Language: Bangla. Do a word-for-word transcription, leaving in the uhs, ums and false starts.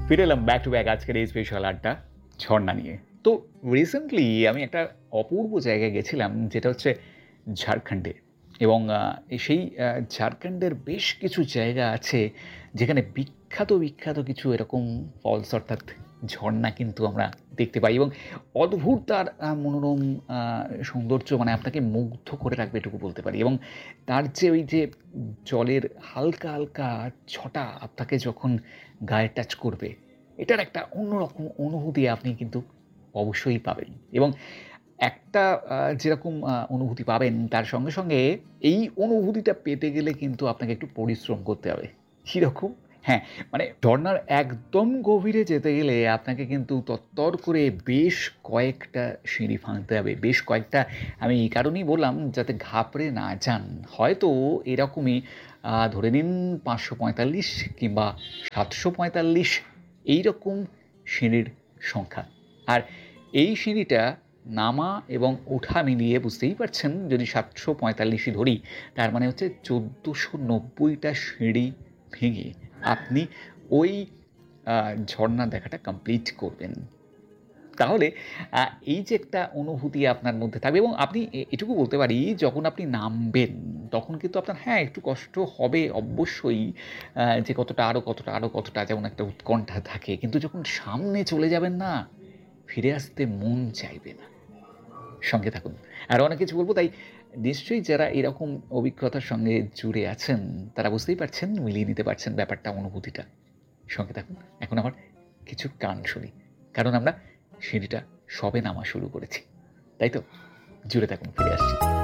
ফিরে এলাম ব্যাক টু ব্যাক আজকের এই স্পেশাল আড্ডা ঝর্ণা নিয়ে। তো রিসেন্টলি আমি একটা অপূর্ব জায়গায় গেছিলাম, যেটা হচ্ছে ঝাড়খণ্ডে। এবং আ সেই আ ঝাড়খণ্ডের বেশ কিছু জায়গা আছে যেখানে বিখ্যাত, বিখ্যাত কিছু এরকম ফলস অর্থাৎ ঝর্ণা কিন্তু আমরা দেখতে পাই এবং অদ্ভুত তার আ মনোরম আ সৌন্দর্য, মানে আপনাকে মুগ্ধ করে রাখবে এটুকু বলতে পারি। এবং তার যে ওই যে জলের হালকা, হালকা ছটা আপনাকে যখন গায়ে টাচ করবে, এটার একটা অন্যরকম অনুভূতি আপনি কিন্তু অবশ্যই পাবেন। এবং একটা আ যেরকম আ অনুভূতি পাবেন, তার সঙ্গে, সঙ্গে এই অনুভূতিটা পেতে গেলে কিন্তু আপনাকে একটু পরিশ্রম করতে হবে। কিরকম? হ্যাঁ, মানে ঝরনার একদম গভীরে যেতে গেলে আপনাকে কিন্তু তরতর করে বেশ কয়েকটা সিঁড়ি ভাঙতে হবে। বেশ কয়েকটা, আমি এই কারণেই বললাম যাতে ঘাবড়ে না যান। হয়তো এরকমই আ ধরে নিন পাঁচশো পঁয়তাল্লিশ কিংবা সাতশো পঁয়তাল্লিশ এইরকম সিঁড়ির সংখ্যা। আর এই সিঁড়িটা নামা এবং ওঠা মিলিয়ে বুঝতেই পারছেন, যদি সাতশো পঁয়তাল্লিশই ধরি, তার মানে হচ্ছে চোদ্দোশো নব্বইটা সিঁড়ি ভেঙে আপনি ওই আ ঝরনা দেখাটা কমপ্লিট করবেন। তাহলে আ এই যে একটা অনুভূতি আপনার মধ্যে থাকবে এবং আপনি এ এটুকু বলতে পারি, যখন আপনি নামবেন তখন কিন্তু আপনার হ্যাঁ, একটু কষ্ট হবে অবশ্যই। আ যে কতটা আরো কতটা, আরো কতটা, যেমন একটা উৎকণ্ঠা থাকে। কিন্তু যখন সামনে চলে যাবেন না, ফিরে আসতে মন চাইবে না। সঙ্গে থাকুন। আরো অনেক কিছু বলব, তাই নিশ্চয়ই যারা এরকম অভিজ্ঞতার সঙ্গে জুড়ে আছেন, তারা বুঝতেই পারছেন, মিলিয়ে নিতে পারছেন ব্যাপারটা, অনুভূতিটা। সঙ্গে থাকুন। এখন আবার কিছু গান শুনি। কারণ আমরা সিঁড়িটা সবে নামা শুরু করেছি। তাই তো? জুড়ে থাকুন, ফিরে আসছি।